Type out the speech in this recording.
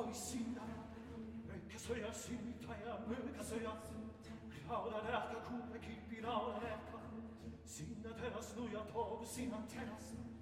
i sinna, mycket så jag synta, ja, mycket så jag Klauda läka, kuppe, kippi, lauda läka, sinna terras, nu jag tog, sinna terras,